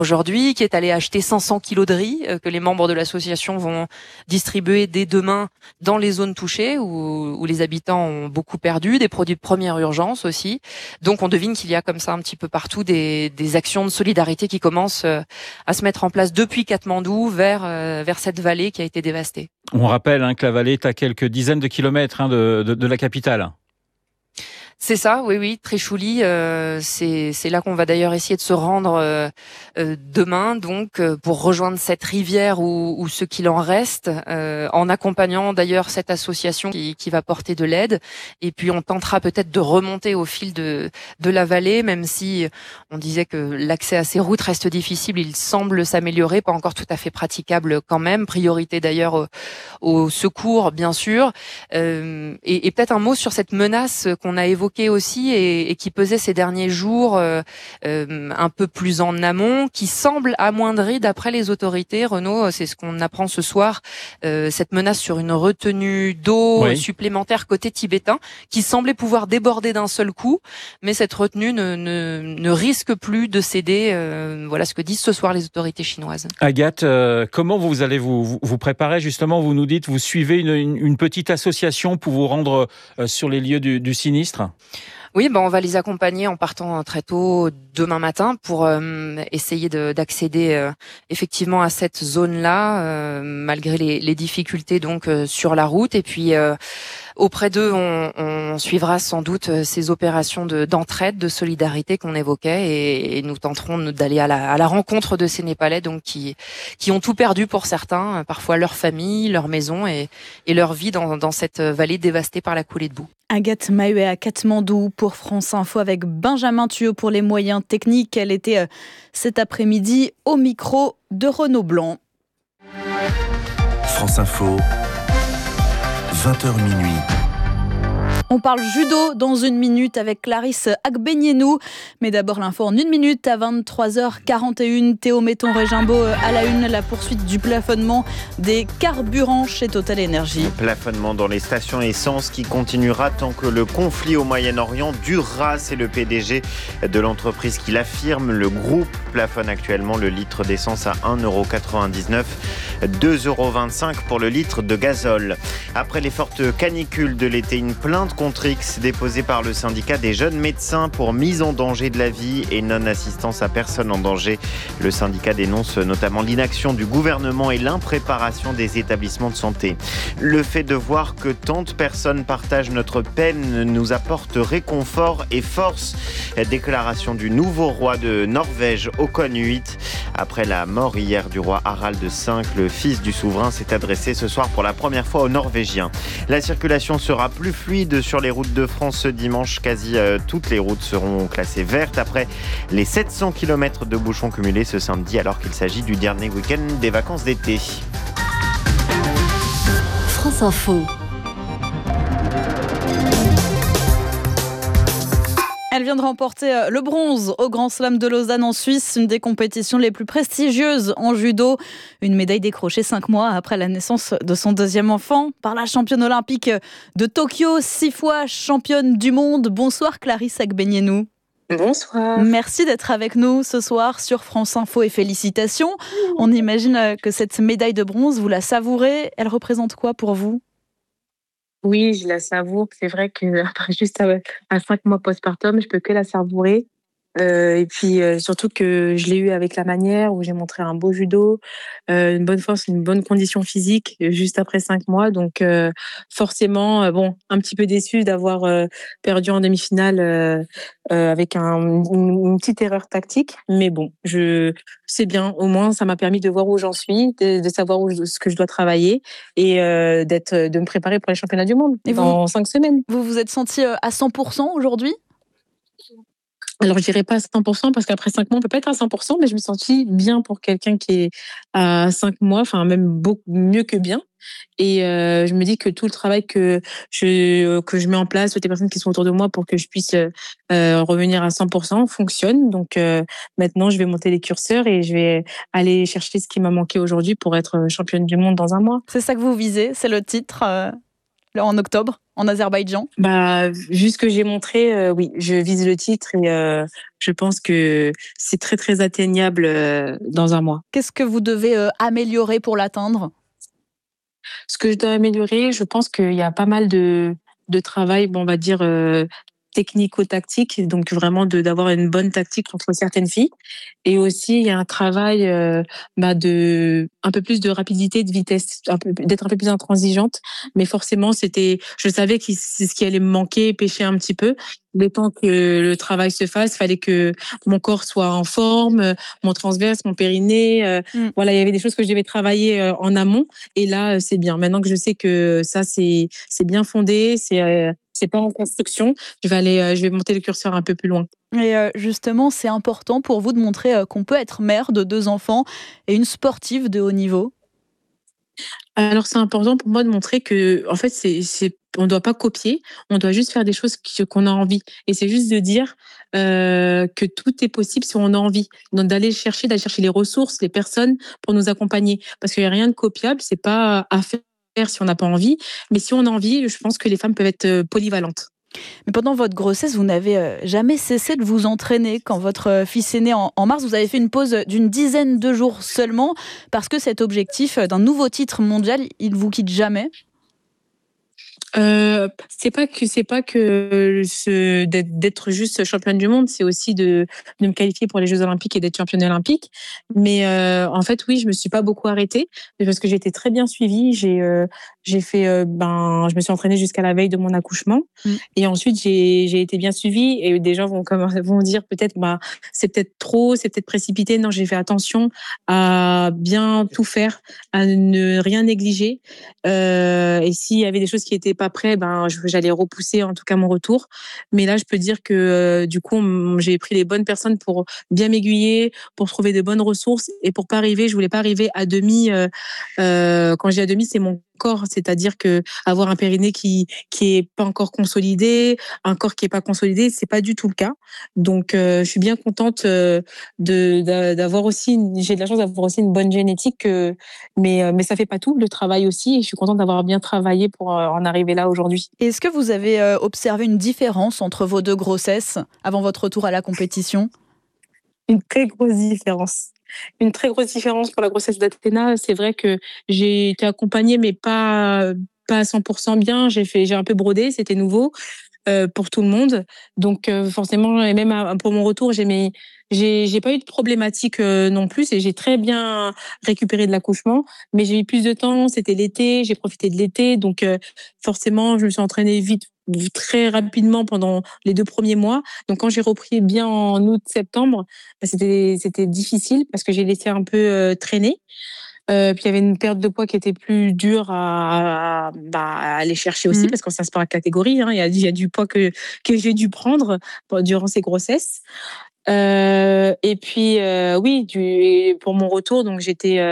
aujourd'hui, qui est allé acheter 500 kilos de riz que les membres de l'association vont distribuer dès demain dans les zones touchées où les habitants ont beaucoup perdu, des produits de première urgence aussi. Donc on devine qu'il y a comme ça un petit peu partout des actions de solidarité qui commencent à se mettre en place depuis Katmandou vers cette vallée qui a été dévastée. On rappelle que la vallée est à quelques dizaines de kilomètres de la capitale. C'est ça, oui, Tréchouli, c'est là qu'on va d'ailleurs essayer de se rendre demain, donc pour rejoindre cette rivière ou ce qu'il en reste, en accompagnant d'ailleurs cette association qui va porter de l'aide. Et puis on tentera peut-être de remonter au fil de la vallée, même si on disait que l'accès à ces routes reste difficile, il semble s'améliorer, pas encore tout à fait praticable quand même. Priorité d'ailleurs au secours, bien sûr. Et peut-être un mot sur cette menace qu'on a évoquée aussi et qui pesait ces derniers jours un peu plus en amont, qui semble amoindrie d'après les autorités. Renaud, c'est ce qu'on apprend ce soir, cette menace sur une retenue d'eau supplémentaire côté tibétain qui semblait pouvoir déborder d'un seul coup, mais cette retenue ne risque plus de céder. Voilà ce que disent ce soir les autorités chinoises. Agathe, comment vous allez vous préparer justement? Vous nous dites, vous suivez une petite association pour vous rendre sur les lieux du sinistre? Oui, on va les accompagner en partant très tôt demain matin pour essayer d'accéder effectivement à cette zone-là, malgré les difficultés donc sur la route. Et puis auprès d'eux, on suivra sans doute ces opérations d'entraide, de solidarité qu'on évoquait, et nous tenterons d'aller à la rencontre de ces Népalais donc qui ont tout perdu pour certains, parfois leur famille, leur maison et leur vie dans cette vallée dévastée par la coulée de boue. Agathe Maheuet à Katmandou pour France Info avec Benjamin Thuot pour les moyens techniques. Elle était cet après-midi au micro de Renaud Blanc. France Info, 20h minuit. On parle judo dans une minute avec Clarisse Agbenienou. Mais d'abord l'info en une minute à 23h41. Théo Metton-Régimbaud à la une, la poursuite du plafonnement des carburants chez Total Energy. Plafonnement dans les stations essence qui continuera tant que le conflit au Moyen-Orient durera. C'est le PDG de l'entreprise qui l'affirme. Le groupe plafonne actuellement le litre d'essence à 1,99 €, 2,25 € pour le litre de gazole. Après les fortes canicules de l'été, une plainte contre X déposée par le syndicat des jeunes médecins pour mise en danger de la vie et non-assistance à personne en danger. Le syndicat dénonce notamment l'inaction du gouvernement et l'impréparation des établissements de santé. Le fait de voir que tant de personnes partagent notre peine nous apporte réconfort et force. Déclaration du nouveau roi de Norvège, Håkon 8. Après la mort hier du roi Harald V, le fils du souverain s'est adressé ce soir pour la première fois aux Norvégiens. La circulation sera plus fluide sur les routes de France ce dimanche. Quasi toutes les routes seront classées vertes après les 700 km de bouchons cumulés ce samedi, alors qu'il s'agit du dernier week-end des vacances d'été. France Info. Elle vient de remporter le bronze au Grand Slam de Lausanne en Suisse, une des compétitions les plus prestigieuses en judo. Une médaille décrochée 5 mois après la naissance de son deuxième enfant par la championne olympique de Tokyo, 6 fois championne du monde. Bonsoir Clarisse Agbenienou. Bonsoir. Merci d'être avec nous ce soir sur France Info et félicitations. On imagine que cette médaille de bronze, vous la savourez. Elle représente quoi pour vous ? Oui, je la savoure. C'est vrai que après, juste à 5 mois postpartum, je peux que la savourer. Et puis surtout que je l'ai eu avec la manière où j'ai montré un beau judo, une bonne force, une bonne condition physique juste après 5 mois. Donc forcément, un petit peu déçue d'avoir perdu en demi-finale avec une petite erreur tactique. Mais bon, c'est bien. Au moins, ça m'a permis de voir où j'en suis, de savoir ce que je dois travailler et de me préparer pour les championnats du monde dans 5 semaines. Vous vous êtes sentie à 100% aujourd'hui ? Alors, je dirais pas à 100%, parce qu'après 5 mois, on peut pas être à 100%, mais je me suis sentie bien pour quelqu'un qui est à 5 mois, enfin, même beaucoup mieux que bien. Et je me dis que tout le travail que je mets en place, toutes les personnes qui sont autour de moi pour que je puisse revenir à 100% fonctionne. Donc, maintenant, je vais monter les curseurs et je vais aller chercher ce qui m'a manqué aujourd'hui pour être championne du monde dans un mois. C'est ça que vous visez, c'est le titre là, en octobre, en Azerbaïdjan? Vu ce que j'ai montré, oui, je vise le titre et je pense que c'est très, très atteignable dans un mois. Qu'est-ce que vous devez améliorer pour l'atteindre? Ce que je dois améliorer, je pense qu'il y a pas mal de travail, on va dire, technico-tactique, donc vraiment d'avoir une bonne tactique contre certaines filles. Et aussi, il y a un travail de un peu plus de rapidité, de vitesse, d'être un peu plus intransigeante. Mais forcément, je savais que c'est ce qui allait me manquer, pêcher un petit peu. Le temps que le travail se fasse, fallait que mon corps soit en forme, mon transverse, mon périnée. Voilà, il y avait des choses que je devais travailler en amont. Et là, c'est bien. Maintenant que je sais que ça, c'est bien fondé, c'est pas en construction, je vais monter le curseur un peu plus loin. Et justement, c'est important pour vous de montrer qu'on peut être mère de 2 enfants et une sportive de haut niveau? Alors, c'est important pour moi de montrer que, en fait, on doit pas copier, on doit juste faire des choses qu'on a envie. Et c'est juste de dire que tout est possible si on a envie. Donc, d'aller chercher les ressources, les personnes pour nous accompagner. Parce qu'il y a rien de copiable, c'est pas à faire si on n'a pas envie. Mais si on a envie, je pense que les femmes peuvent être polyvalentes. Mais pendant votre grossesse, vous n'avez jamais cessé de vous entraîner. Quand votre fils est né en mars, vous avez fait une pause d'une dizaine de jours seulement parce que cet objectif d'un nouveau titre mondial, il ne vous quitte jamais. C'est pas que d'être juste championne du monde, c'est aussi de me qualifier pour les Jeux Olympiques et d'être championne olympique. Mais en fait, oui, je me suis pas beaucoup arrêtée parce que j'ai été très bien suivie. J'ai fait, je me suis entraînée jusqu'à la veille de mon accouchement et ensuite j'ai été bien suivie et des gens vont dire peut-être, c'est peut-être trop, c'est peut-être précipité. Non, j'ai fait attention à bien tout faire, à ne rien négliger. Et s'il y avait des choses qui étaient pas prêtes, j'allais repousser en tout cas mon retour. Mais là, je peux dire que du coup, j'ai pris les bonnes personnes pour bien m'aiguiller, pour trouver de bonnes ressources et pour pas arriver. Je voulais pas arriver à demi. Quand je dis à demi, c'est mon corps, c'est-à-dire que avoir un périnée qui est pas encore consolidé, un corps qui est pas consolidé, c'est pas du tout le cas. Donc, je suis bien contente d'avoir aussi, j'ai de la chance d'avoir aussi une bonne génétique, mais ça fait pas tout, le travail aussi, et je suis contente d'avoir bien travaillé pour en arriver là aujourd'hui. Est-ce que vous avez observé une différence entre vos 2 grossesses avant votre retour à la compétition? Une très grosse différence. Une très grosse différence pour la grossesse d'Athéna. C'est vrai que j'ai été accompagnée, mais pas à 100% bien. J'ai un peu brodé, c'était nouveau pour tout le monde. Donc forcément, et même pour mon retour, j'ai pas eu de problématique non plus et j'ai très bien récupéré de l'accouchement. Mais j'ai eu plus de temps, c'était l'été, j'ai profité de l'été. Donc forcément, je me suis entraînée vite, très rapidement pendant les 2 premiers mois. Donc quand j'ai repris bien en août-septembre, c'était difficile parce que j'ai laissé un peu traîner. Puis il y avait une perte de poids qui était plus dure à aller chercher aussi parce qu'on ça se par catégorie. Hein. Il y a du poids que j'ai dû prendre durant ces grossesses. Et puis oui, et pour mon retour, donc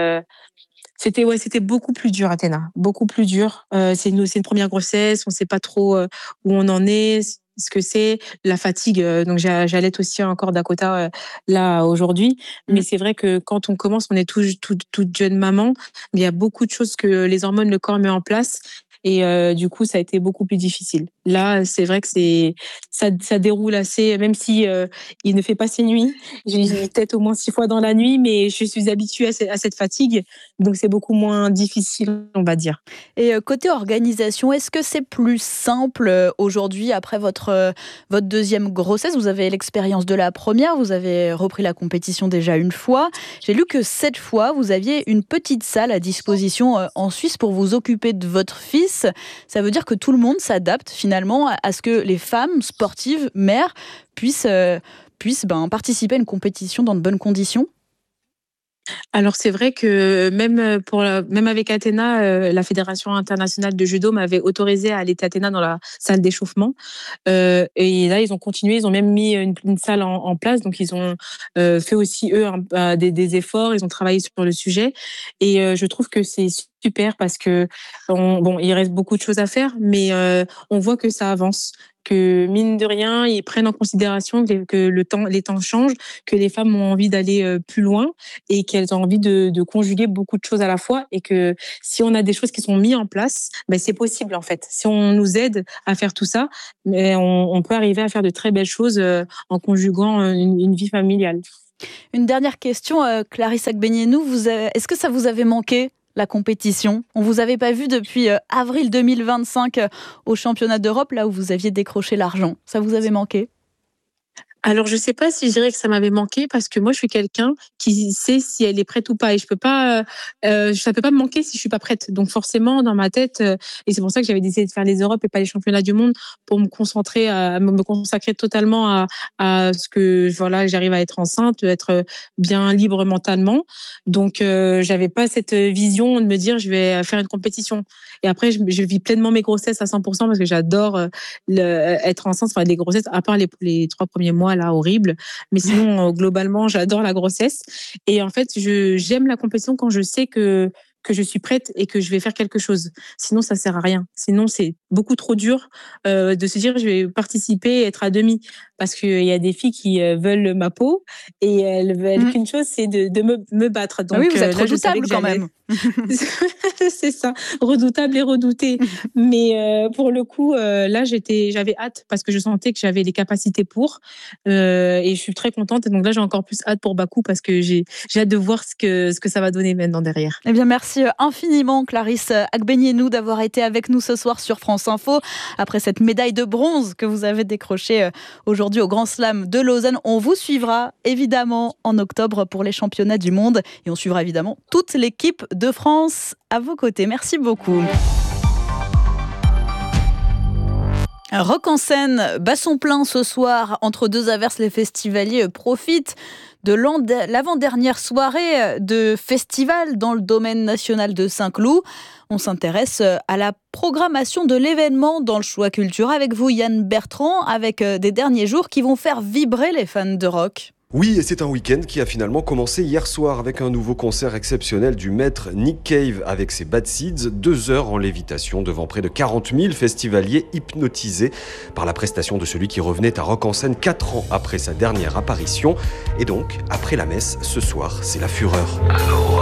c'était beaucoup plus dur, Athéna, beaucoup plus dur. C'est une première grossesse, on sait pas trop où on en est, ce que c'est, la fatigue. Donc j'allaite aussi encore Dakota là aujourd'hui, mais c'est vrai que quand on commence, on est toute jeune maman, mais il y a beaucoup de choses que les hormones, le corps met en place. Et du coup, ça a été beaucoup plus difficile. Là, c'est vrai que ça déroule assez, même si il ne fait pas ses nuits. J'ai peut-être au moins 6 fois dans la nuit, mais je suis habituée à cette fatigue, donc c'est beaucoup moins difficile, on va dire. Et côté organisation, est-ce que c'est plus simple aujourd'hui après votre deuxième grossesse? Vous avez l'expérience de la première, vous avez repris la compétition déjà une fois. J'ai lu que cette fois, vous aviez une petite salle à disposition en Suisse pour vous occuper de votre fils. Ça veut dire que tout le monde s'adapte finalement à ce que les femmes sportives, mères, puissent participer à une compétition dans de bonnes conditions? Alors c'est vrai que même avec Athéna, la Fédération internationale de judo m'avait autorisé à aller à Athéna dans la salle d'échauffement. Et là, ils ont continué, ils ont même mis une salle en place. Donc ils ont fait aussi eux des efforts, ils ont travaillé sur le sujet. Et je trouve que c'est super parce que il reste beaucoup de choses à faire, mais on voit que ça avance, que mine de rien, ils prennent en considération que les temps changent, que les femmes ont envie d'aller plus loin et qu'elles ont envie de conjuguer beaucoup de choses à la fois et que si on a des choses qui sont mises en place, c'est possible en fait. Si on nous aide à faire tout ça, mais on peut arriver à faire de très belles choses en conjuguant une vie familiale. Une dernière question, Clarisse Agbenienou, est-ce que ça vous avait manqué la compétition? On vous avait pas vu depuis avril 2025 au championnat d'Europe, là où vous aviez décroché l'argent. Ça vous avait manqué? Alors, je sais pas si je dirais que ça m'avait manqué parce que moi, je suis quelqu'un qui sait si elle est prête ou pas et je peux pas, ça peut pas me manquer si je suis pas prête. Donc forcément, dans ma tête, et c'est pour ça que j'avais décidé de faire les Europes et pas les championnats du monde pour me consacrer totalement à ce que, voilà, j'arrive à être enceinte, être bien libre mentalement. Donc, j'avais pas cette vision de me dire, je vais faire une compétition. Et après, je vis pleinement mes grossesses à 100% parce que j'adore être enceinte, enfin, les grossesses, à part les 3 premiers mois, là, horrible. Mais sinon, globalement, j'adore la grossesse. Et en fait, j'aime la compétition quand je sais que je suis prête et que je vais faire quelque chose. Sinon, ça sert à rien. Sinon, c'est beaucoup trop dur de se dire je vais participer et être à demi. Parce qu'il y a des filles qui veulent ma peau et elles veulent qu'une chose, c'est de me battre. Donc, oui, vous êtes là, redoutable quand même. C'est ça, redoutable et redouté. Mais pour le coup, là, j'avais hâte parce que je sentais que j'avais les capacités pour. Et je suis très contente. Et donc là, j'ai encore plus hâte pour Bakou parce que j'ai hâte de voir ce que ça va donner maintenant derrière. Eh bien, merci infiniment, Clarisse Agbenienou, d'avoir été avec nous ce soir sur France Info. Après cette médaille de bronze que vous avez décrochée aujourd'hui au Grand Slam de Lausanne, on vous suivra évidemment en octobre pour les championnats du monde. Et on suivra évidemment toute l'équipe de France à vos côtés. Merci beaucoup. Rock en scène, basson plein ce soir. Entre deux averses, les festivaliers profitent de l'avant-dernière soirée de festival dans le domaine national de Saint-Cloud. On s'intéresse à la programmation de l'événement dans le choix culture avec vous, Yann Bertrand, avec des derniers jours qui vont faire vibrer les fans de rock. Oui, et c'est un week-end qui a finalement commencé hier soir avec un nouveau concert exceptionnel du maître Nick Cave avec ses Bad Seeds, 2 heures en lévitation devant près de 40 000 festivaliers hypnotisés par la prestation de celui qui revenait à Rock en scène 4 ans après sa dernière apparition. Et donc, après la messe, ce soir, c'est la fureur.